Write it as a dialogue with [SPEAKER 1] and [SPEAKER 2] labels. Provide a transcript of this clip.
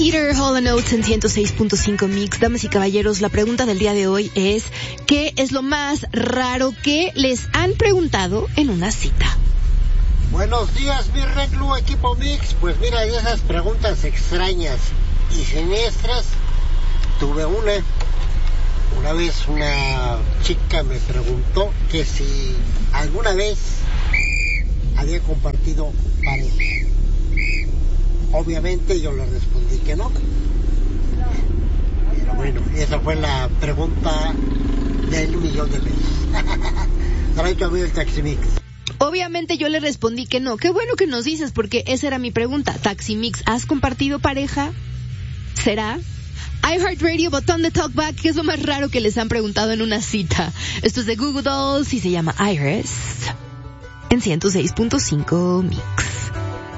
[SPEAKER 1] Peter, Hall & Oates en 106.5 Mix. Damas y caballeros, la pregunta del día de hoy es: ¿qué es lo más raro que les han preguntado en una cita?
[SPEAKER 2] Buenos días, mi reclu, equipo Mix. Pues mira, de esas preguntas extrañas y siniestras, tuve una vez una chica me preguntó que si alguna vez había compartido pareja. Obviamente yo le respondí que no. Pero bueno, esa fue la pregunta del $1,000,000. Trae tu amigo el Taxi Mix.
[SPEAKER 1] Obviamente yo le respondí que no. Qué bueno que nos dices, porque esa era mi pregunta. Taxi Mix, ¿has compartido pareja? ¿Será? iHeartRadio, botón de talkback. ¿Qué es lo más raro que les han preguntado en una cita? Esto es de Google Dolls y se llama Iris en 106.5 Mix.